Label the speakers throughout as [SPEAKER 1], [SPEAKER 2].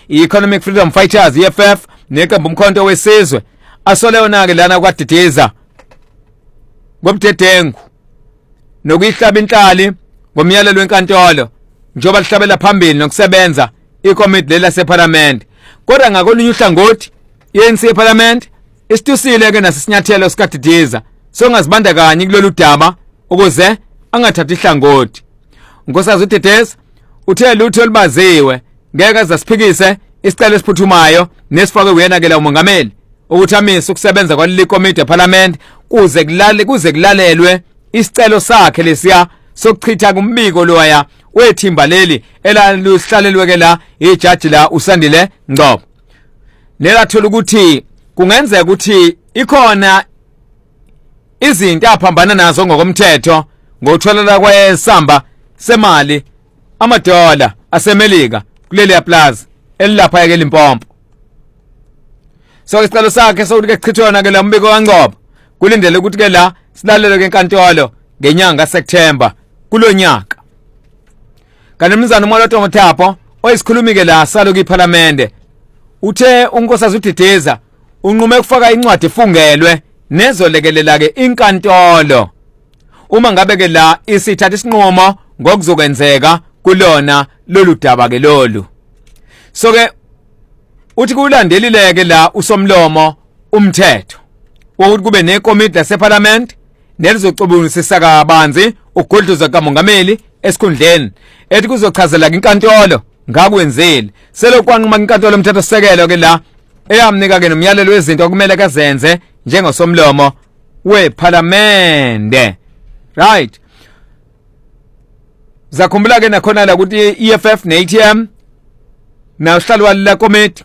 [SPEAKER 1] i-Economic Freedom Fighters EFF neqembu umkhonto wesizwe asoleyona ke lana kwaDidiza ngobdedengu nokuyihlaba inhlali ngomyalelo wenkantolo njoba lihlabela phambili nokusebenza ikomiti lela seParliament kodwa ngakolunye uhlangothi iNC eParliament isitusile ke nasinyathelo sikaDidiza songazibandakanye kulolu daba ukuze angathathi ihlangothi Nkosazi uDidiza uthe lutho libaziwe ngeke azasiphikise isicelo esiphuthumayo nesifakwe uyena ke la umongameli ukuthamisa ukusebenza kwaleli komiti eParliament kuze kulalelwe isicelo sakhe lesiya sokuchitha kumbiko loya wethimba leli elaluhlalelwe ke la ijaji la uSandile Ngcobo nelathola ukuthi kungenzeka ukuthi ikhona izinto aphambana nazo ngokomthetho ngotholela kwesamba semali amadola asemelika kuleli plaza elilapha ke Limpopo so isicelo sakhe sokuthi chithona ke la mbiko kaNgcobo kulindele ukuthi ke la silalelwe ke enkantolo ngenyanga kaSeptember kulonyaka kanti umzana uMoloto Mthapho oyisikhulumi ke la salo kwiParliament uthe uNkosazi uDidiza unqume ukufaka incwadi efungelwe nezolekelela ke inkantolo uma ngabe ke la isithatha isinqumo ngokuzokwenzeka kulona lolu daba ke lolu so ke uthi kulandelile ke la usomlomo umthetho wokuthi kube nekomiti laseParliament nelizocubungulisisa kabanzi ukugudluza kamongameli esikhundleni ethi kuzochazela inkantolo ngakwenzile selokwanquma inkantolo umthetho sisekelo ke la eyamnika ke nomyalelo wezinto okumele kazenze njengosomlomo weParliament right zakhumbula ke nakhona la ukuthi EFF neATM na uhlalo walila committee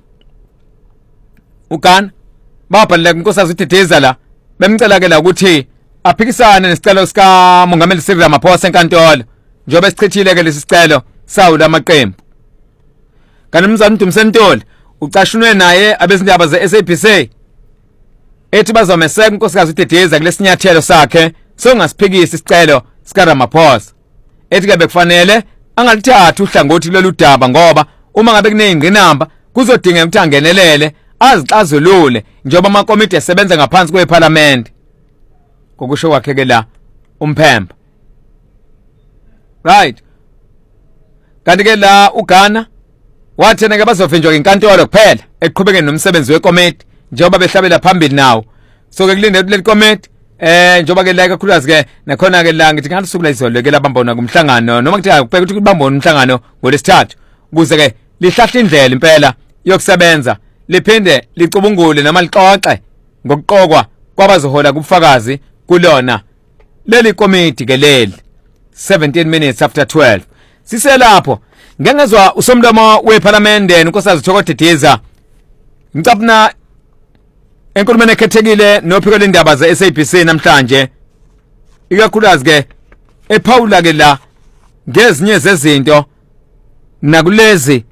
[SPEAKER 1] ukan babhalela uNkosazi uDidiza la bemcela ke la ukuthi aphikisane nesicelo sika Mongameli Cyril Ramaphosa enkantolo njobe sichithile ke lesi sicelo sawu lamaqembu kanti umzana uDumsentoli ucashunwe naye abezindaba zeSABC ethi bazomeseka uNkosikazi uDidiza kulesinyathelo sakhe songasiphikisa isicelo sika Ramaphosa ethi ke bekufanele angalithatha uhlangothi lolu daba ngoba uma ngabe kuneyingqinamba kuzodinga ukuthi angenelele azixazulule njengoba amakomiti esebenza ngaphansi kweParliament kokusho kwakhe ke la umphemba right kanti ke la uGhana wathena ke bazovenjwa inkantolo kuphela eqhubekeni nomsebenzi wekomiti njengoba behlabela phambili nawo so ke kulinde leli komiti njengoba ke la kakhulukazi ke nakhona ke la ngithi ngathi sukula izolo ke labambona kumhlangano noma kuthi akubheka ukuthi kubambona umhlangano ngolesithathu ukuze ke lihlahla indlela impela yokusebenza liphinde licubungule noma lixoxe ngokuqokwa kwabazohola kubufakazi kulona leli komiti ke leli 17 minutes after 12 siselapho ngengezwa usomlomo weParliament uNkosazi Thoko Didiza ngicabuna enkulumeni ekhethekile nophiko lendaba zeSABC namhlanje ikakhulukazi ke ephawula ke la ngezinye zezinto nakulezi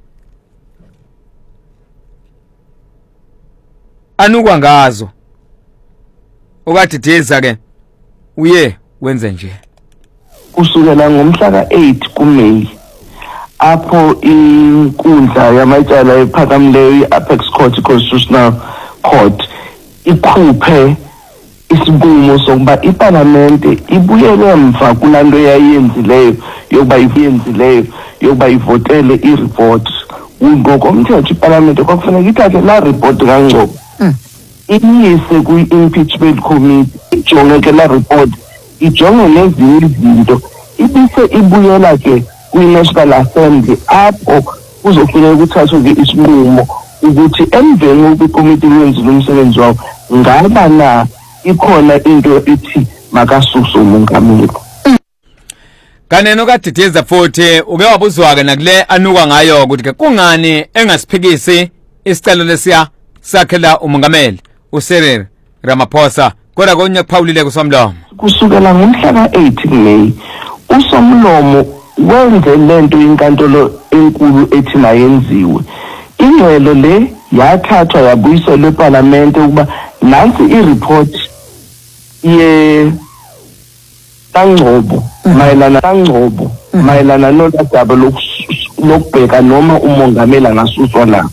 [SPEAKER 1] anukwa ngazo okaDidiza ke uye wenze nje
[SPEAKER 2] kusukela ngomhla ka8 kuMeyi apho inkundla yamacala ephakamileyo iApex Court Constitutional Court ikhuphe isinqumo sokuba iParliament ibuyele emva kulanto yayenzileyo yokuba ivotele ireport ngokomthetho iParliament kwakufanele ithathe la report kaNgcobo iyise kwi-impeachment committee ijonge ke la report ijonge nezinye izinto ibise ibuyela ke kwi-National Assembly apho kuzofuneka kuthathwe ke isinqumo ukuthi emveni kwekomiti yenziwe umsebenzi wawo ngaba na ikhona into ethi makasuswe umongameli
[SPEAKER 1] kaneno kaDidiza futhi uke wabuzwa ke nakule anuka ngayo ukuthi ke kungani engasiphikisi isicelo lesiya sakhela umongameli uCyril Ramaphosa kodwa konye kuphawulile kusomlomo
[SPEAKER 2] kusukela ngomhla ka8 Meyi usomlomo wenze lento inkantolo enkulu ethi mayenziwe ingcelo le yathathwa yabuyiselwa eParliament ukuba nansi ireport kaNgcobo mayelana noludaba lokubheka noma umongameli angasuswa la